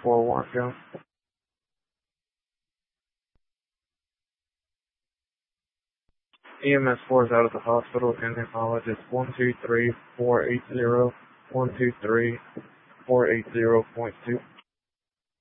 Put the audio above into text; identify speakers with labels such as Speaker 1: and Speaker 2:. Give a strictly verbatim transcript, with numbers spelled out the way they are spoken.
Speaker 1: four one go. E M S four is out of the hospital and acknowledge it's one two three four eight zero one two three four eight zero point two.